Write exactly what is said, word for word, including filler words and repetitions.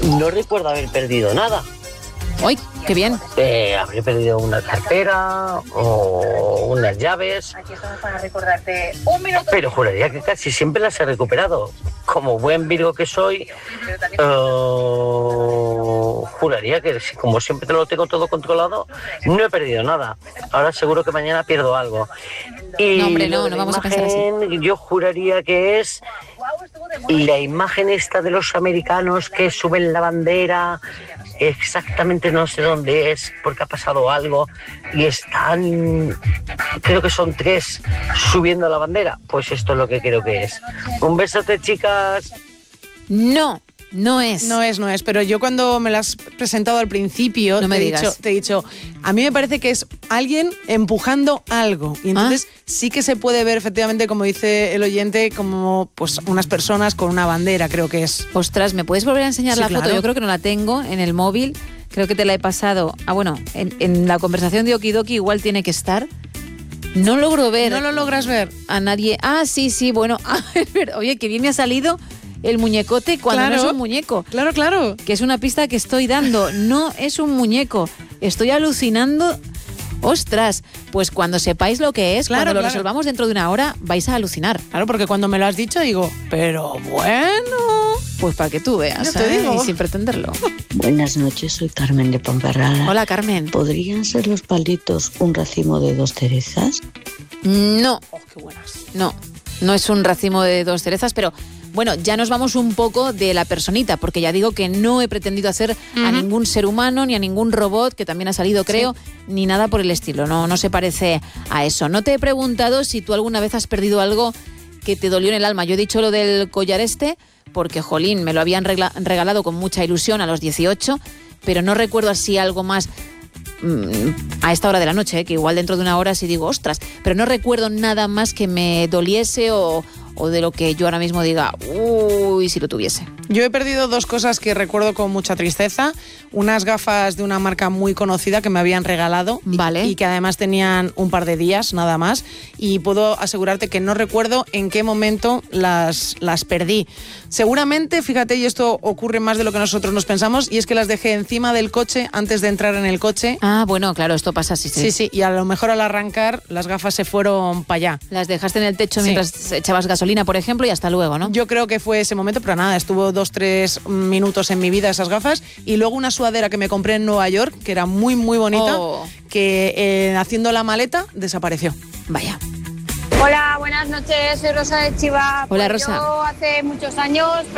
no recuerdo haber perdido nada. ¡Ay, qué bien! Eh, habré perdido una cartera o unas llaves. Aquí estamos para recordarte un minuto. Pero juraría que casi siempre las he recuperado. Como buen Virgo que soy, uh, juraría que como siempre te lo tengo todo controlado, no he perdido nada. Ahora seguro que mañana pierdo algo. Y no, hombre, no, no vamos imagen, a pensar así. Yo juraría que es la imagen esta de los americanos que suben la bandera. Exactamente no sé dónde es, porque ha pasado algo y están, creo que son tres subiendo la bandera. Pues esto es lo que creo que es. Un besote, chicas. No, no es. No es, no es, pero yo cuando me lo has presentado al principio no me te, he digas. dicho, te he dicho, a mí me parece que es alguien empujando algo y entonces ah. sí que se puede ver efectivamente, como dice el oyente, como pues unas personas con una bandera, creo que es. Ostras, ¿me puedes volver a enseñar sí, la claro. foto? Yo creo que no la tengo en el móvil, creo que te la he pasado. Ah, bueno, en, en la conversación de Okidoki igual tiene que estar. No logro ver. ¿No lo logras ver? A nadie. Ah, sí, sí, bueno. Oye, que bien me ha salido el muñecote cuando claro, no es un muñeco. Claro, claro. Que es una pista que estoy dando. No es un muñeco. Estoy alucinando. Ostras, pues cuando sepáis lo que es, claro, cuando lo claro. resolvamos dentro de una hora, vais a alucinar. Claro, porque cuando me lo has dicho digo, pero bueno... Pues para que tú veas, te ¿eh? digo. Y sin pretenderlo. Buenas noches, soy Carmen de Ponferrada. Hola, Carmen. ¿Podrían ser los palditos un racimo de dos cerezas? No. Oh, qué buenas. No, no es un racimo de dos cerezas, pero... Bueno, ya nos vamos un poco de la personita, porque ya digo que no he pretendido hacer uh-huh. a ningún ser humano, ni a ningún robot, que también ha salido, creo, sí. ni nada por el estilo. No, no se parece a eso. No te he preguntado si tú alguna vez has perdido algo que te dolió en el alma. Yo he dicho lo del collar este, porque, jolín, me lo habían regla- regalado con mucha ilusión a los dieciocho, pero no recuerdo así algo más mmm, a esta hora de la noche, ¿eh? Que igual dentro de una hora sí digo, ostras, pero no recuerdo nada más que me doliese o... o de lo que yo ahora mismo diga, uy, si lo tuviese. Yo he perdido dos cosas que recuerdo con mucha tristeza. Unas gafas de una marca muy conocida que me habían regalado vale. y, y que además tenían un par de días, nada más. Y puedo asegurarte que no recuerdo en qué momento las, las perdí. Seguramente, fíjate, y esto ocurre más de lo que nosotros nos pensamos, y es que las dejé encima del coche antes de entrar en el coche. Ah, bueno, claro, esto pasa así. Sí, sí, sí, y a lo mejor al arrancar las gafas se fueron para allá. Las dejaste en el techo sí. mientras echabas gasolina, por ejemplo, y hasta luego, ¿no? Yo creo que fue ese momento, pero nada, estuvo dos, tres minutos en mi vida esas gafas. Y luego una sudadera que me compré en Nueva York, que era muy, muy bonita, oh. que eh, haciendo la maleta desapareció. Vaya. Hola, buenas noches, soy Rosa de Chiva. Hola, pues Rosa. Yo hace muchos años